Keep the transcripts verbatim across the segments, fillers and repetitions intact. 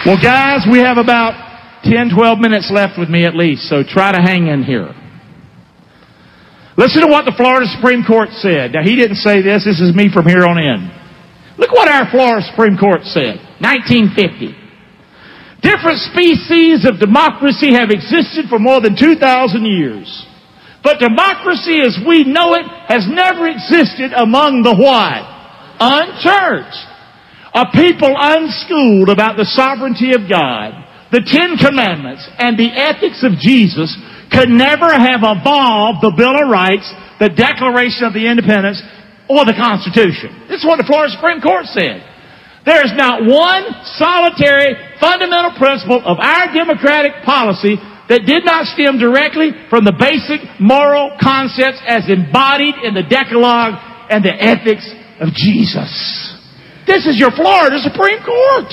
Well, guys, we have about ten, twelve minutes left with me at least, so try to hang in here. Listen to what the Florida Supreme Court said. Now, he didn't say this. This is me from here on in. Look what our Florida Supreme Court said. nineteen fifty. Different species of democracy have existed for more than two thousand years. But democracy as we know it has never existed among the what? Unchurched. A people unschooled about the sovereignty of God, the Ten Commandments, and the ethics of Jesus could never have evolved the Bill of Rights, the Declaration of the Independence, or the Constitution. This is what the Florida Supreme Court said. There is not one solitary fundamental principle of our democratic policy that did not stem directly from the basic moral concepts as embodied in the Decalogue and the ethics of Jesus. This is your Florida Supreme Court.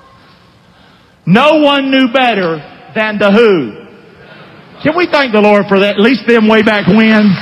No one knew better than the who. Can we thank the Lord for that? At least them way back when.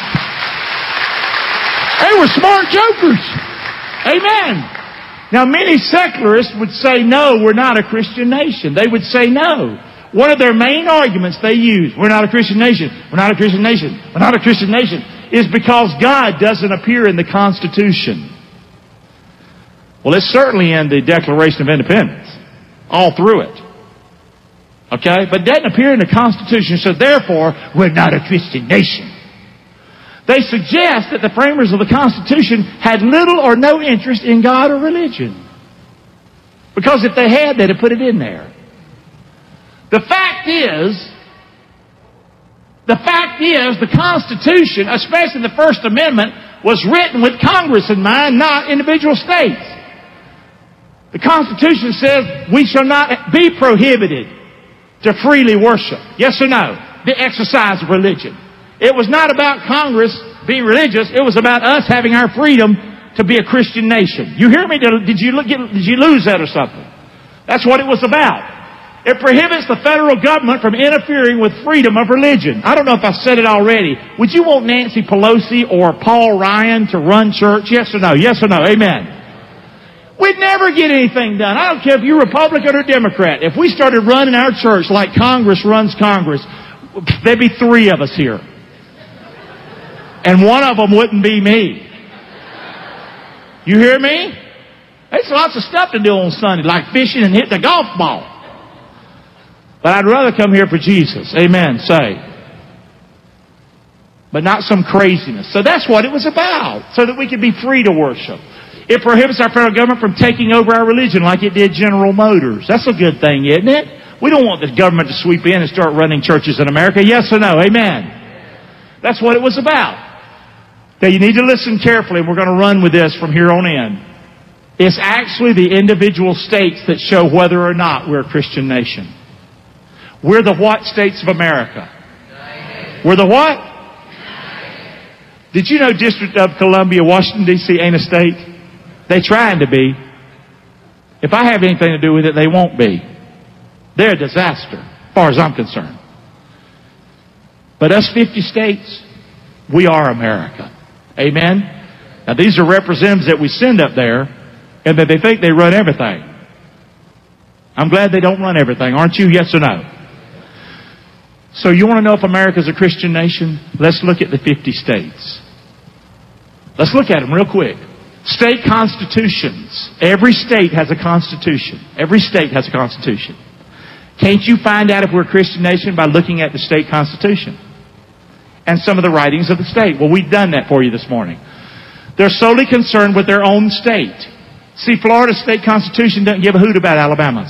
They were smart jokers. Amen. Now, many secularists would say, no, we're not a Christian nation. They would say no. One of their main arguments they use, we're not a Christian nation, we're not a Christian nation, we're not a Christian nation, is because God doesn't appear in the Constitution. Well, it's certainly in the Declaration of Independence, all through it. Okay? But it doesn't appear in the Constitution, so therefore, we're not a Christian nation. They suggest that the framers of the Constitution had little or no interest in God or religion. Because if they had, they'd have put it in there. The fact is, the fact is, the Constitution, especially the First Amendment, was written with Congress in mind, not individual states. The Constitution says we shall not be prohibited to freely worship. Yes or no? The exercise of religion. It was not about Congress being religious. It was about us having our freedom to be a Christian nation. You hear me? Did you, look, did you lose that or something? That's what it was about. It prohibits the federal government from interfering with freedom of religion. I don't know if I said it already. Would you want Nancy Pelosi or Paul Ryan to run church? Yes or no? Yes or no? Amen. We'd never get anything done. I don't care if you're Republican or Democrat. If we started running our church like Congress runs Congress, there'd be three of us here. And one of them wouldn't be me. You hear me? There's lots of stuff to do on Sunday, like fishing and hitting a golf ball. But I'd rather come here for Jesus. Amen. Say. But not some craziness. So that's what it was about. So that we could be free to worship. It prohibits our federal government from taking over our religion like it did General Motors. That's a good thing, isn't it? We don't want the government to sweep in and start running churches in America. Yes or no? Amen. That's what it was about. Now you need to listen carefully. We're going to run with this from here on in. It's actually the individual states that show whether or not we're a Christian nation. We're the what states of America? We're the what? Did you know District of Columbia, Washington, D C ain't a state? They're trying to be. If I have anything to do with it, they won't be. They're a disaster, as far as I'm concerned. But us fifty states, we are America. Amen? Now these are representatives that we send up there, and that they think they run everything. I'm glad they don't run everything, aren't you? Yes or no? So you want to know if America's a Christian nation? Let's look at the fifty states. Let's look at them real quick. State constitutions. Every state has a constitution. Every state has a constitution. Can't you find out if we're a Christian nation by looking at the state constitution and some of the writings of the state? Well, we've done that for you this morning. They're solely concerned with their own state. See, Florida's state constitution doesn't give a hoot about Alabama's.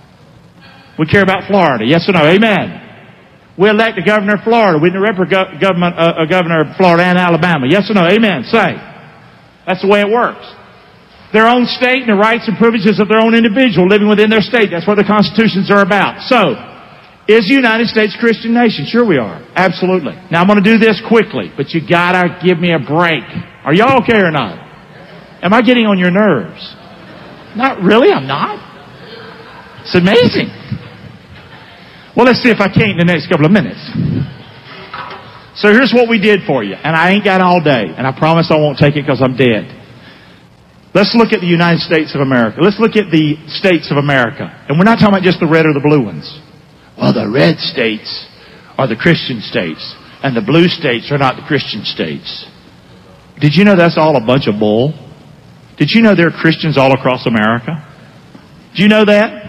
We care about Florida. Yes or no? Amen. We elect a governor of Florida. We elect a government, uh, a governor of Florida and Alabama. Yes or no? Amen. Say. That's the way it works. Their own state and the rights and privileges of their own individual living within their state. That's what the constitutions are about. So, is the United States a Christian nation? Sure we are. Absolutely. Now I'm going to do this quickly, but you gotta give me a break. Are y'all okay or not? Am I getting on your nerves? Not really, I'm not. It's amazing. Well, let's see if I can't in the next couple of minutes. So here's what we did for you. And I ain't got all day. And I promise I won't take it because I'm dead. Let's look at the United States of America. Let's look at the states of America. And we're not talking about just the red or the blue ones. Well, the red states are the Christian states, and the blue states are not the Christian states. Did you know that's all a bunch of bull? Did you know there are Christians all across America? Do you know that?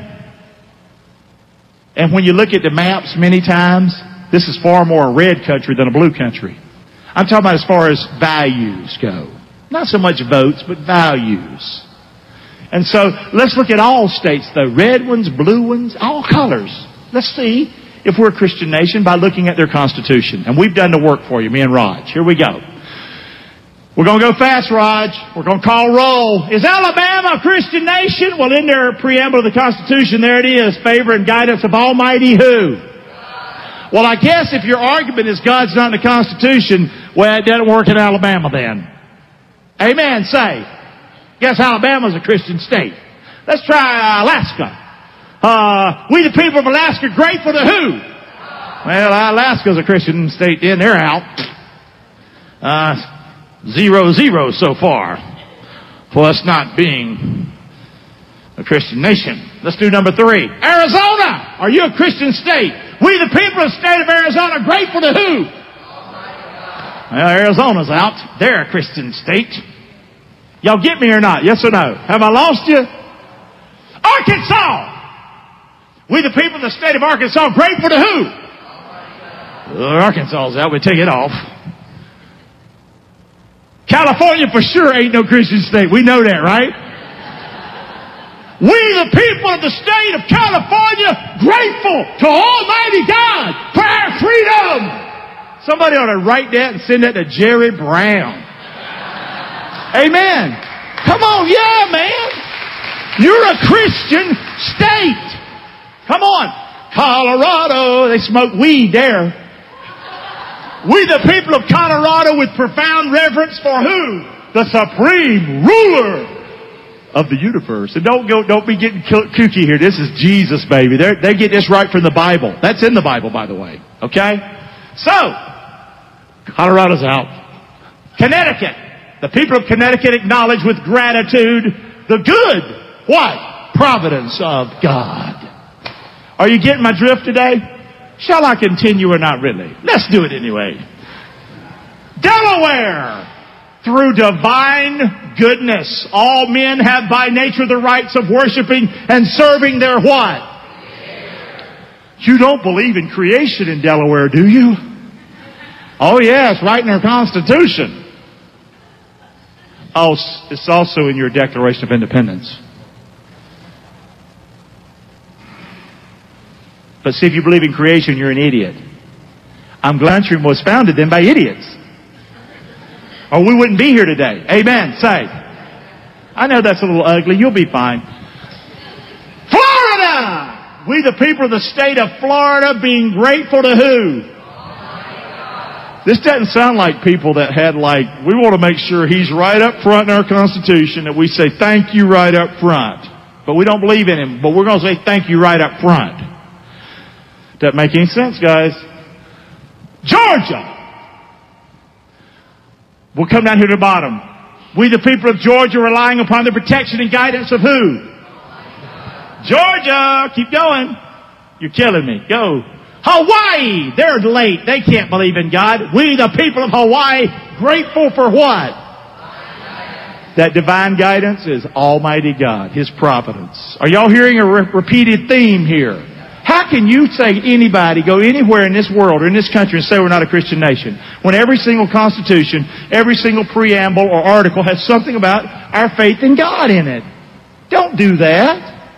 And when you look at the maps many times, this is far more a red country than a blue country. I'm talking about as far as values go. Not so much votes, but values. And so let's look at all states, though. Red ones, blue ones, all colors. Let's see if we're a Christian nation by looking at their Constitution. And we've done the work for you, me and Raj. Here we go. We're going to go fast, Raj. We're going to call roll. Is Alabama a Christian nation? Well, in their preamble of the Constitution, there it is. Favor and guidance of Almighty who? Well, I guess if your argument is God's not in the Constitution, well, it doesn't work in Alabama then. Amen. Say. Guess Alabama's a Christian state. Let's try uh, Alaska. Uh, we the people of Alaska grateful to who? Well, Alaska's a Christian state then. They're out. Uh... Zero, zero so far for us not being a Christian nation. Let's do number three. Arizona! Are you a Christian state? We the people of the state of Arizona grateful to who? Well, Arizona's out. They're a Christian state. Y'all get me or not? Yes or no? Have I lost you? Arkansas! We the people of the state of Arkansas grateful to who? Well, Arkansas's out. We take it off. California for sure ain't no Christian state. We know that, right? We, the people of the state of California, grateful to Almighty God for our freedom. Somebody ought to write that and send that to Jerry Brown. Amen. Come on, yeah, man. You're a Christian state. Come on. Colorado, they smoke weed there. We the people of Colorado with profound reverence for who? The supreme ruler of the universe. And don't go, don't be getting kooky here. This is Jesus, baby. They're, they get this right from the Bible. That's in the Bible, by the way. Okay? So, Colorado's out. Connecticut. The people of Connecticut acknowledge with gratitude the good, what? Providence of God. Are you getting my drift today? Shall I continue or not really? Let's do it anyway. Delaware. Through divine goodness, all men have by nature the rights of worshiping and serving their what? You don't believe in creation in Delaware, do you? Oh, yeah, it's right in their Constitution. Oh, it's also in your Declaration of Independence. But see, if you believe in creation, you're an idiot. I'm glad country was founded then by idiots. Or we wouldn't be here today. Amen. Say. I know that's a little ugly. You'll be fine. Florida! We the people of the state of Florida being grateful to who? This doesn't sound like people that had like, we want to make sure he's right up front in our Constitution, that we say thank you right up front. But we don't believe in him. But we're going to say thank you right up front. Doesn't make any sense, guys. Georgia. We'll come down here to the bottom. We the people of Georgia relying upon the protection and guidance of who? Georgia. Keep going. You're killing me. Go. Hawaii. They're late. They can't believe in God. We the people of Hawaii grateful for what? That divine guidance is Almighty God. His providence. Are y'all hearing a re- repeated theme here? How can you say anybody go anywhere in this world or in this country and say we're not a Christian nation when every single constitution, every single preamble or article has something about our faith in God in it? Don't do that.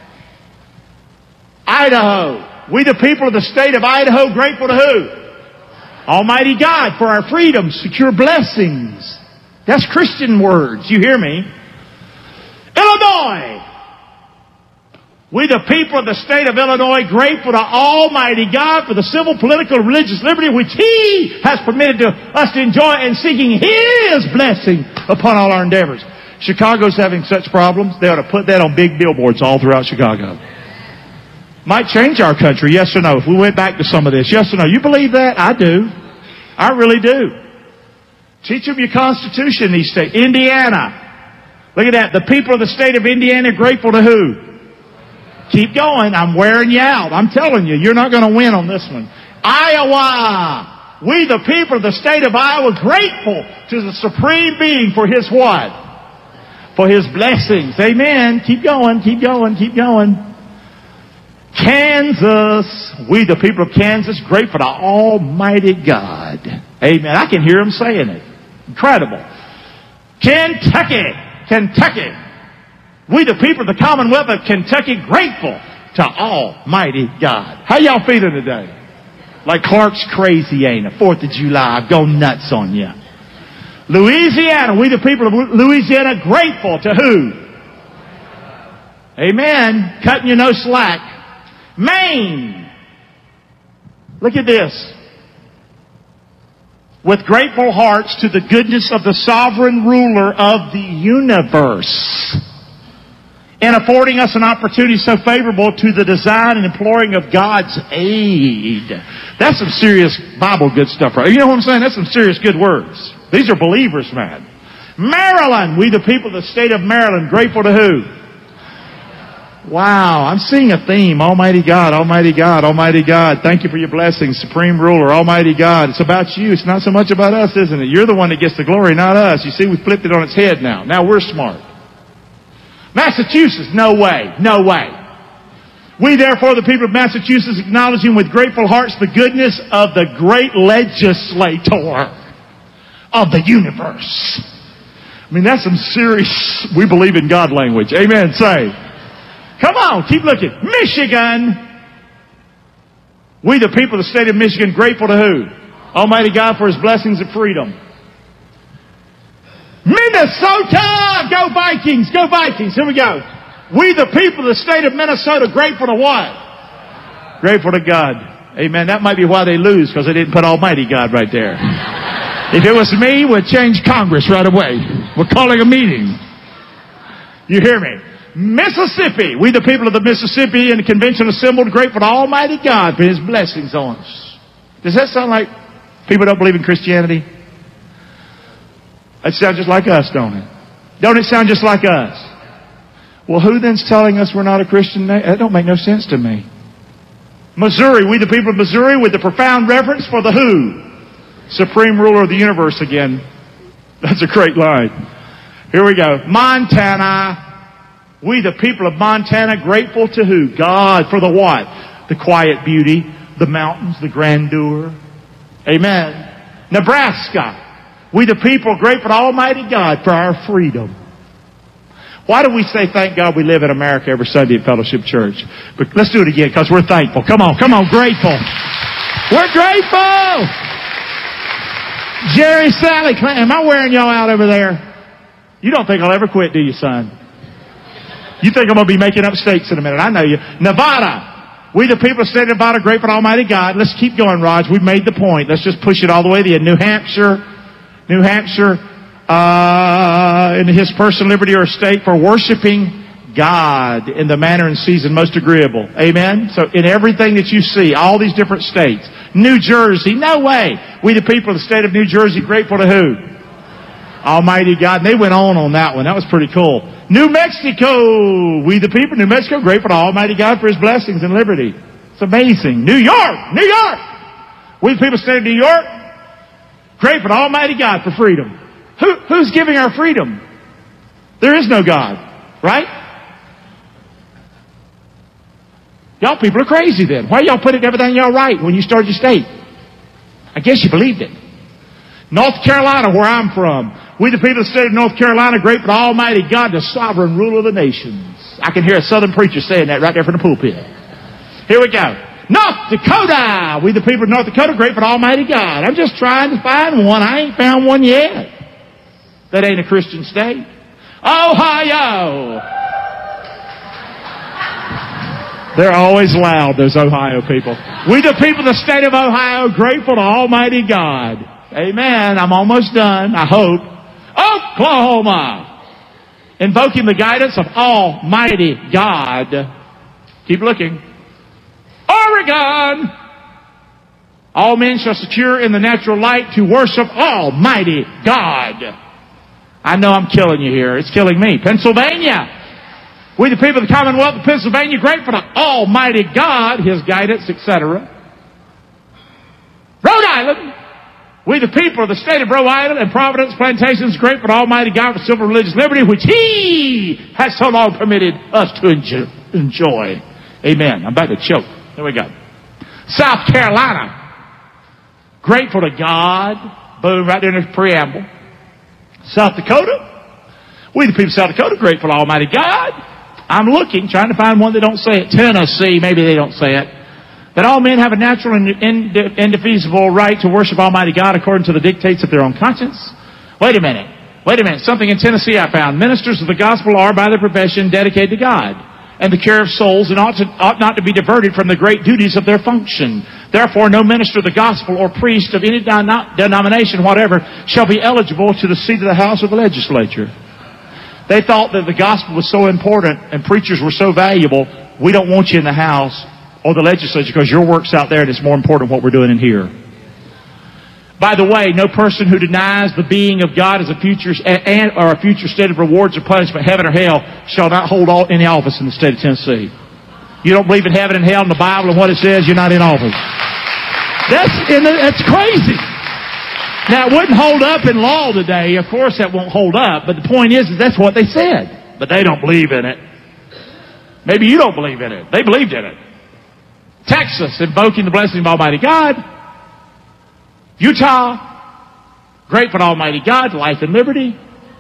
Idaho. We the people of the state of Idaho grateful to who? Almighty God for our freedom, secure blessings. That's Christian words. You hear me? Illinois. We the people of the state of Illinois grateful to Almighty God for the civil, political, and religious liberty which He has permitted to us to enjoy and seeking His blessing upon all our endeavors. Chicago's having such problems, they ought to put that on big billboards all throughout Chicago. Might change our country, yes or no, if we went back to some of this. Yes or no? You believe that? I do. I really do. Teach them your Constitution in these states. Indiana. Look at that. The people of the state of Indiana grateful to who? Keep going. I'm wearing you out. I'm telling you, you're not going to win on this one. Iowa. We, the people of the state of Iowa, grateful to the Supreme Being for His what? For His blessings. Amen. Keep going, keep going, keep going. Kansas. We, the people of Kansas, grateful to Almighty God. Amen. I can hear them saying it. Incredible. Kentucky. Kentucky. We, the people of the Commonwealth of Kentucky, grateful to Almighty God. How y'all feeling today? Like Clark's crazy, ain't it? Fourth of July, I've gone nuts on you. Louisiana. We, the people of Louisiana, grateful to who? Amen. Cutting you no slack. Maine. Look at this. With grateful hearts to the goodness of the sovereign ruler of the universe, and affording us an opportunity so favorable to the design and imploring of God's aid. That's some serious Bible good stuff, right? You know what I'm saying? That's some serious good words. These are believers, man. Maryland. We, the people of the state of Maryland, grateful to who? Wow, I'm seeing a theme. Almighty God, Almighty God, Almighty God. Thank you for your blessings, Supreme Ruler, Almighty God. It's about you. It's not so much about us, isn't it? You're the one that gets the glory, not us. You see, we flipped it on its head now. Now we're smart. Massachusetts, no way, no way. We, therefore, the people of Massachusetts, acknowledging with grateful hearts the goodness of the great legislator of the universe. I mean, that's some serious, we believe in God language. Amen, say. Come on, keep looking. Michigan. We, the people of the state of Michigan, grateful to who? Almighty God for His blessings of freedom. Minnesota! Go Vikings! Go Vikings! Here we go. We, the people of the state of Minnesota, grateful to what? Grateful to God. Amen. That might be why they lose, because they didn't put Almighty God right there. If it was me, we'd change Congress right away. We're calling a meeting. You hear me? Mississippi. We, the people of the Mississippi, in the convention assembled, grateful to Almighty God for His blessings on us. Does that sound like people don't believe in Christianity? That sounds just like us, don't it? Don't it sound just like us? Well, who then's telling us we're not a Christian nation? That don't make no sense to me. Missouri. We, the people of Missouri, with the profound reverence for the who? Supreme Ruler of the universe again. That's a great line. Here we go. Montana. We, the people of Montana, grateful to who? God for the what? The quiet beauty, the mountains, the grandeur. Amen. Nebraska. We, the people, grateful to Almighty God for our freedom. Why do we say thank God we live in America every Sunday at Fellowship Church? But let's do it again, because we're thankful. Come on, come on, grateful. We're grateful. Jerry, Sally, am I wearing y'all out over there? You don't think I'll ever quit, do you, son? You think I'm going to be making up states in a minute. I know you. Nevada. We, the people of the state of Nevada, grateful to Almighty God. Let's keep going, Raj. We've made the point. Let's just push it all the way to the end. New Hampshire. New Hampshire. Uh, in His person, liberty, or estate for worshiping God in the manner and season most agreeable. Amen? So in everything that you see, all these different states. New Jersey. No way. We, the people of the state of New Jersey, grateful to who? Almighty God. And they went on on that one. That was pretty cool. New Mexico. We, the people of New Mexico, grateful to Almighty God for His blessings and liberty. It's amazing. New York. New York. We, the people of the state of New York, grateful to Almighty God for freedom. Who, who's giving our freedom? There is no God. Right? Y'all people are crazy then. Why y'all putting everything y'all right when you started your state? I guess you believed it. North Carolina, where I'm from. We, the people of the state of North Carolina, grateful to Almighty God, the sovereign ruler of the nations. I can hear a southern preacher saying that right there from the pulpit. Here we go. North Dakota. We, the people of North Dakota, grateful to Almighty God. I'm just trying to find one. I ain't found one yet. That ain't a Christian state. Ohio. They're always loud, those Ohio people. We, the people of the state of Ohio, grateful to Almighty God. Amen. I'm almost done, I hope. Oklahoma. Invoking the guidance of Almighty God. Keep looking. Oregon. All men shall secure in the natural light to worship Almighty God. I know I'm killing you here. It's killing me. Pennsylvania. We the people of the Commonwealth of Pennsylvania, grateful to Almighty God, His guidance, et cetera. Rhode Island. We the people of the state of Rhode Island and Providence Plantations, grateful to Almighty God for civil religious liberty, which He has so long permitted us to enjoy. Amen. I'm about to choke. Here we go. South Carolina. Grateful to God. Boom, right there in the preamble. South Dakota. We the people of South Dakota, grateful to Almighty God. I'm looking, trying to find one that don't say it. Tennessee, maybe they don't say it. That all men have a natural and indefeasible right to worship Almighty God according to the dictates of their own conscience. Wait a minute. Wait a minute. Something in Tennessee I found. Ministers of the gospel are, by their profession, dedicated to God and the care of souls, and ought, to, ought not to be diverted from the great duties of their function. Therefore, no minister of the gospel or priest of any denomination whatever shall be eligible to the seat of the House of the legislature. They thought that the gospel was so important and preachers were so valuable, we don't want you in the House or the legislature because your work's out there and it's more important what we're doing in here. By the way, no person who denies the being of God as a future and or a future state of rewards or punishment, heaven or hell, shall not hold all, any office in the state of Tennessee. You don't believe in heaven and hell in the Bible and what it says, you're not in office. That's that's crazy. Now, it wouldn't hold up in law today. Of course, that won't hold up. But the point is, is that's what they said. But they don't believe in it. Maybe you don't believe in it. They believed in it. Texas, invoking the blessing of Almighty God. Utah, grateful to Almighty God, life and liberty.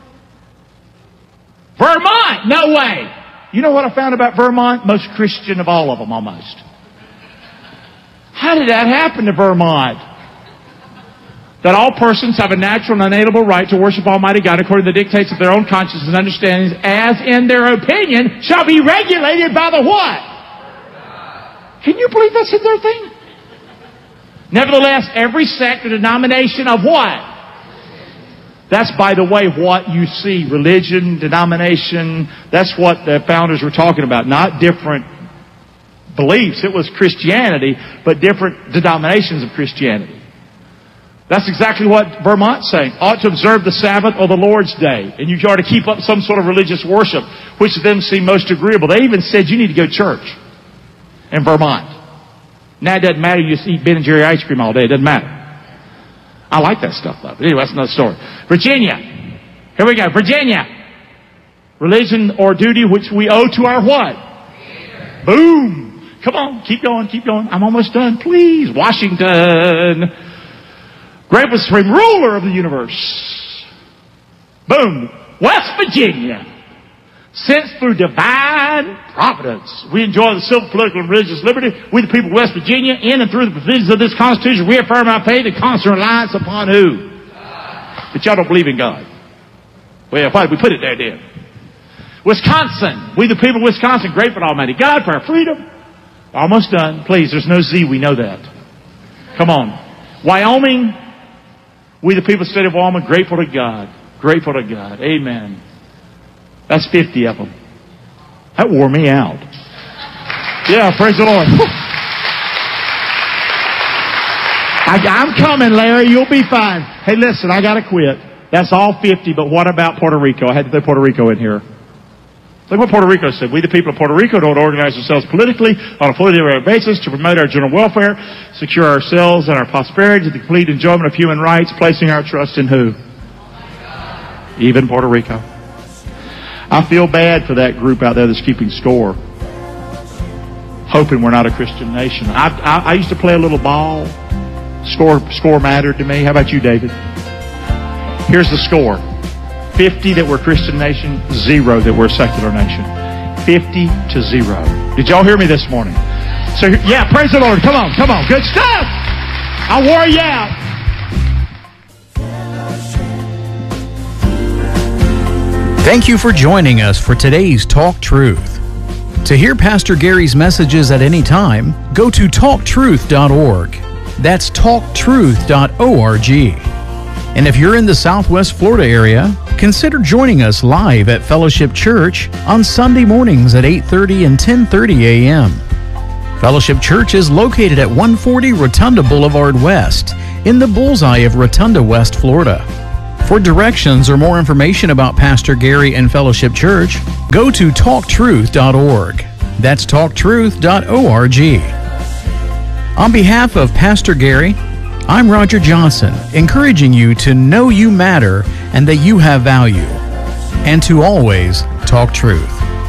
Vermont, no way. You know what I found about Vermont? Most Christian of all of them, almost. How did that happen to Vermont? That all persons have a natural and unalienable right to worship Almighty God according to the dictates of their own consciences and understandings, as in their opinion shall be regulated by the what? Can you believe that's in their thing? Nevertheless, every sect or denomination of what? That's, by the way, what you see. Religion, denomination, that's what the founders were talking about. Not different beliefs. It was Christianity, but different denominations of Christianity. That's exactly what Vermont's saying. Ought to observe the Sabbath or the Lord's Day. And you ought to keep up some sort of religious worship, which to them seemed most agreeable. They even said you need to go to church in Vermont. Now it doesn't matter. You just eat Ben and Jerry ice cream all day. It doesn't matter. I like that stuff, though. But anyway, that's another story. Virginia. Here we go. Virginia. Religion or duty which we owe to our what? Leader. Boom. Come on. Keep going. Keep going. I'm almost done. Please. Washington. Great supreme ruler of the universe. Boom. West Virginia. Since through divine providence we enjoy the civil, political, and religious liberty, we the people of West Virginia, in and through the provisions of this Constitution, reaffirm our faith and constant reliance upon who? God. But y'all don't believe in God. Well, why did we put it there then? Wisconsin. We the people of Wisconsin, grateful to Almighty God for our freedom. Almost done. Please, there's no Z. We know that. Come on. Wyoming. We the people of the state of Wyoming, grateful to God. Grateful to God. Amen. That's fifty of them. That wore me out. Yeah, praise the Lord. I, I'm coming, Larry. You'll be fine. Hey, listen, I got to quit. That's all fifty, but what about Puerto Rico? I had to throw Puerto Rico in here. Look what Puerto Rico said. We, the people of Puerto Rico, don't organize ourselves politically on a fully democratic basis to promote our general welfare, secure ourselves and our prosperity to the complete enjoyment of human rights, placing our trust in who? Even Puerto Rico. I feel bad for that group out there that's keeping score, hoping we're not a Christian nation. I, I, I used to play a little ball. Score, score mattered to me. How about you, David? Here's the score. fifty that we're a Christian nation, zero that we're a secular nation. fifty to zero. Did y'all hear me this morning? So, yeah, praise the Lord. Come on, come on. Good stuff. I wore you out. Thank you for joining us for today's Talk Truth. To hear Pastor Gary's messages at any time, go to talk truth dot org. That's talk truth dot org. And if you're in the Southwest Florida area, consider joining us live at Fellowship Church on Sunday mornings at eight thirty and ten thirty a.m. Fellowship Church is located at one forty Rotunda Boulevard West in the bullseye of Rotunda, West Florida. For directions or more information about Pastor Gary and Fellowship Church, go to talk truth dot org. That's talk truth dot org. On behalf of Pastor Gary, I'm Roger Johnson, encouraging you to know you matter and that you have value, and to always talk truth.